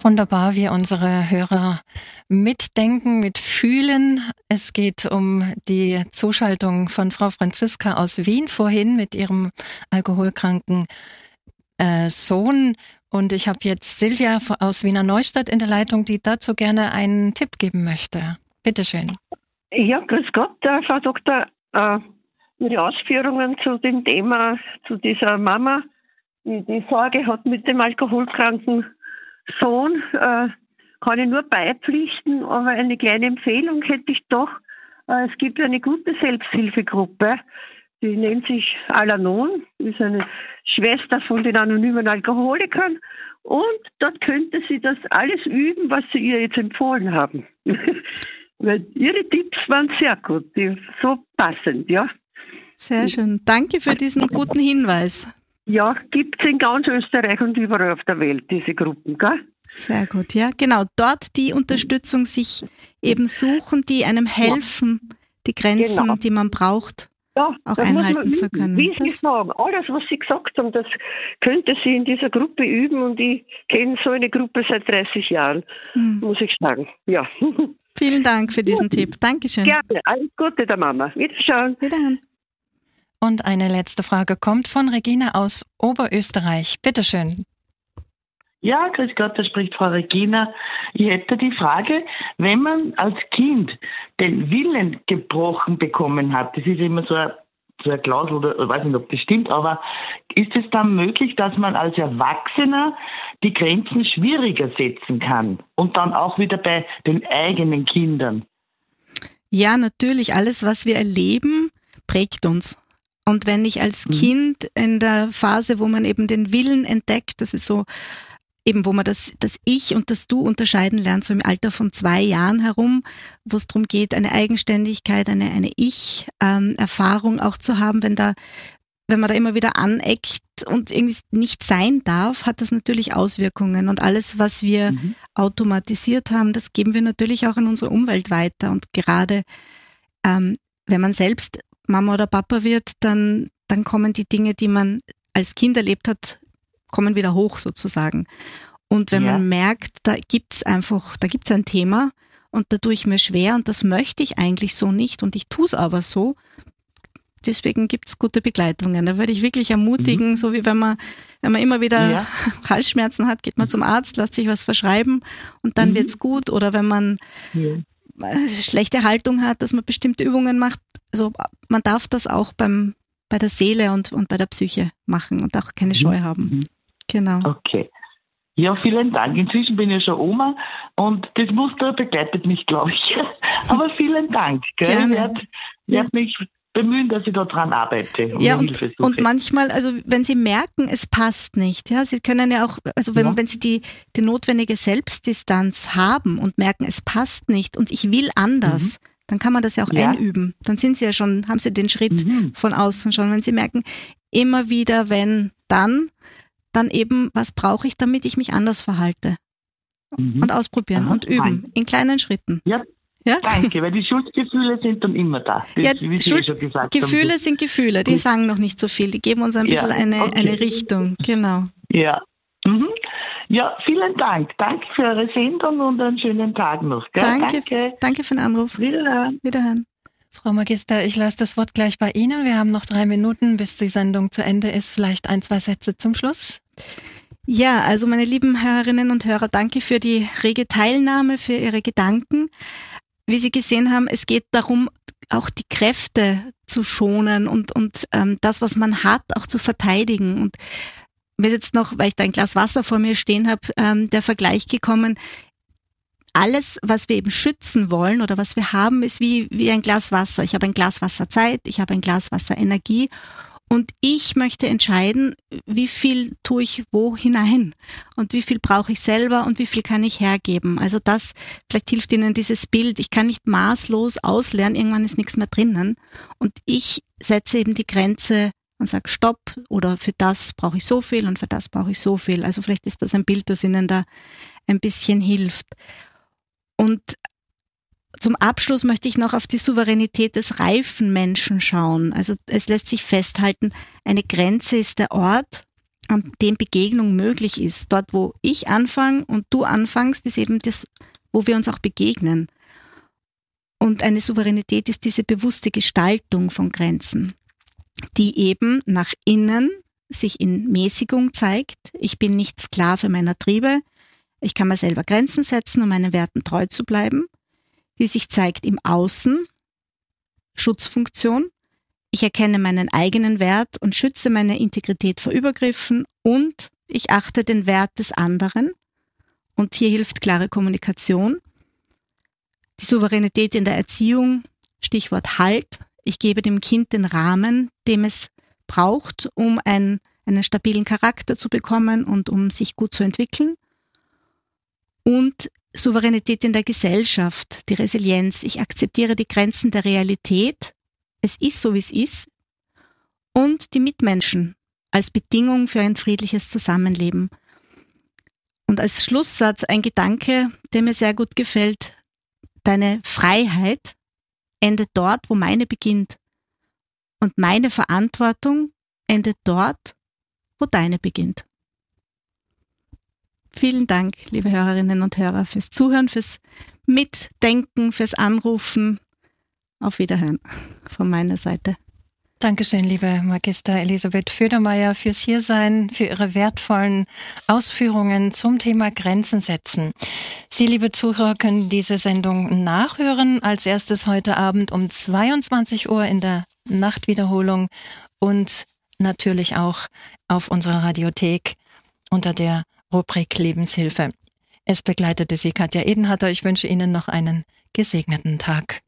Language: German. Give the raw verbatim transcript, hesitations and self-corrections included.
Wunderbar, wie unsere Hörer mitdenken, mitfühlen. Es geht um die Zuschaltung von Frau Franziska aus Wien vorhin mit ihrem alkoholkranken äh, Sohn. Und ich habe jetzt Silvia aus Wiener Neustadt in der Leitung, die dazu gerne einen Tipp geben möchte. Bitte schön. Ja, grüß Gott, äh, Frau Doktor. Äh, Ihre Ausführungen zu dem Thema, zu dieser Mama, die die Sorge hat mit dem alkoholkranken Sohn, äh, kann ich nur beipflichten, aber eine kleine Empfehlung hätte ich doch. Äh, es gibt eine gute Selbsthilfegruppe, die nennt sich Al-Anon, ist eine Schwester von den anonymen Alkoholikern, und dort könnte sie das alles üben, was sie ihr jetzt empfohlen haben. Weil ihre Tipps waren sehr gut, die, so passend, ja. Sehr schön. Danke für diesen guten Hinweis. Ja, gibt es in ganz Österreich und überall auf der Welt, diese Gruppen, gell? Sehr gut, ja, genau. Dort die Unterstützung sich eben suchen, die einem helfen, die Grenzen, genau, die man braucht, ja, auch einhalten zu können. Wie Sie sagen, alles, was Sie gesagt haben, das könnte sie in dieser Gruppe üben, und ich kenne so eine Gruppe seit dreißig Jahren, hm. muss ich sagen. Ja. Vielen Dank für diesen ja. Tipp. Dankeschön. Gerne. Alles Gute der Mama. Wiederschauen. Wiederhören. Und eine letzte Frage kommt von Regina aus Oberösterreich. Bitte schön. Ja, grüß Gott, da spricht Frau Regina. Ich hätte die Frage, wenn man als Kind den Willen gebrochen bekommen hat, das ist immer so ein, so ein Klausel, oder ich weiß nicht, ob das stimmt, aber ist es dann möglich, dass man als Erwachsener die Grenzen schwieriger setzen kann und dann auch wieder bei den eigenen Kindern? Ja, natürlich. Alles, was wir erleben, prägt uns. Und wenn ich als Kind in der Phase, wo man eben den Willen entdeckt, das ist so eben, wo man das, das Ich und das Du unterscheiden lernt, so im Alter von zwei Jahren herum, wo es darum geht, eine Eigenständigkeit, eine, eine Ich-Erfahrung auch zu haben, wenn da, wenn man da immer wieder aneckt und irgendwie nicht sein darf, hat das natürlich Auswirkungen. Und alles, was wir mhm. automatisiert haben, das geben wir natürlich auch in unsere Umwelt weiter. Und gerade ähm, wenn man selbst Mama oder Papa wird, dann, dann kommen die Dinge, die man als Kind erlebt hat, kommen wieder hoch sozusagen. Und wenn ja. man merkt, da gibt's einfach, da gibt's ein Thema und da tue ich mir schwer und das möchte ich eigentlich so nicht und ich tue es aber so, deswegen gibt's gute Begleitungen. Da würde ich wirklich ermutigen, mhm. so wie wenn man, wenn man immer wieder ja. Halsschmerzen hat, geht man zum Arzt, lässt sich was verschreiben und dann mhm. wird's gut. Oder wenn man ja. schlechte Haltung hat, dass man bestimmte Übungen macht. Also man darf das auch beim, bei der Seele und, und bei der Psyche machen und auch keine Scheu haben. Mhm. Genau. Okay. Ja, vielen Dank. Inzwischen bin ich schon Oma und das Muster begleitet mich, glaube ich. Aber vielen Dank. Gell? Ich werde werd mich bemühen, dass ich da dran arbeite. Und ja, und, und manchmal, also wenn Sie merken, es passt nicht, ja, Sie können ja auch, also wenn, ja. wenn Sie die, die notwendige Selbstdistanz haben und merken, es passt nicht und ich will anders, mhm. dann kann man das ja auch ja. einüben. Dann sind Sie ja schon, haben Sie den Schritt mhm. von außen schon. Wenn Sie merken, immer wieder, wenn, dann, dann eben, was brauche ich, damit ich mich anders verhalte? Mhm. Und ausprobieren Aha, und üben, fein. In kleinen Schritten. Ja. Ja? Danke, weil die Schuldgefühle sind dann immer da. Das, ja, wie Sie Schuld- eh schon gesagt Gefühle haben. sind Gefühle, die sagen noch nicht so viel, die geben uns ein bisschen ja, eine, okay. eine Richtung. Genau. Ja. Mhm. Ja, vielen Dank. Danke für eure Sendung und einen schönen Tag noch. Gell? Danke, Danke. Danke für den Anruf. Wiederhören. Wiederhören. Frau Magister, ich lasse das Wort gleich bei Ihnen. Wir haben noch drei Minuten, bis die Sendung zu Ende ist. Vielleicht ein, zwei Sätze zum Schluss. Ja, also meine lieben Hörerinnen und Hörer, danke für die rege Teilnahme, für Ihre Gedanken. Wie Sie gesehen haben, es geht darum, auch die Kräfte zu schonen und, und ähm, das, was man hat, auch zu verteidigen. Und mir ist jetzt noch, weil ich da ein Glas Wasser vor mir stehen habe, ähm, der Vergleich gekommen, alles, was wir eben schützen wollen oder was wir haben, ist wie, wie ein Glas Wasser. Ich habe ein Glas Wasser Zeit, ich habe ein Glas Wasser Energie. Und ich möchte entscheiden, wie viel tue ich wo hinein und wie viel brauche ich selber und wie viel kann ich hergeben. Also das, vielleicht hilft Ihnen dieses Bild. Ich kann nicht maßlos auslernen, irgendwann ist nichts mehr drinnen. Und ich setze eben die Grenze und sage Stopp oder für das brauche ich so viel und für das brauche ich so viel. Also vielleicht ist das ein Bild, das Ihnen da ein bisschen hilft. Und zum Abschluss möchte ich noch auf die Souveränität des reifen Menschen schauen. Also es lässt sich festhalten, eine Grenze ist der Ort, an dem Begegnung möglich ist. Dort, wo ich anfange und du anfängst, ist eben das, wo wir uns auch begegnen. Und eine Souveränität ist diese bewusste Gestaltung von Grenzen, die eben nach innen sich in Mäßigung zeigt. Ich bin nicht Sklave meiner Triebe. Ich kann mir selber Grenzen setzen, um meinen Werten treu zu bleiben. Die sich zeigt im Außen, Schutzfunktion. Ich erkenne meinen eigenen Wert und schütze meine Integrität vor Übergriffen und ich achte den Wert des anderen. Und hier hilft klare Kommunikation. Die Souveränität in der Erziehung, Stichwort Halt. Ich gebe dem Kind den Rahmen, den es braucht, um ein, einen stabilen Charakter zu bekommen und um sich gut zu entwickeln. Und Souveränität in der Gesellschaft, die Resilienz. Ich akzeptiere die Grenzen der Realität. Es ist so, wie es ist. Und die Mitmenschen als Bedingung für ein friedliches Zusammenleben. Und als Schlusssatz ein Gedanke, der mir sehr gut gefällt. Deine Freiheit endet dort, wo meine beginnt. Und meine Verantwortung endet dort, wo deine beginnt. Vielen Dank, liebe Hörerinnen und Hörer, fürs Zuhören, fürs Mitdenken, fürs Anrufen. Auf Wiederhören von meiner Seite. Dankeschön, liebe Magister Elisabeth Födermeier, fürs Hiersein, für Ihre wertvollen Ausführungen zum Thema Grenzen setzen. Sie, liebe Zuhörer, können diese Sendung nachhören. Als erstes heute Abend um zweiundzwanzig Uhr in der Nachtwiederholung und natürlich auch auf unserer Radiothek unter der Rubrik Lebenshilfe. Es begleitete Sie Katja Edenharter. Ich wünsche Ihnen noch einen gesegneten Tag.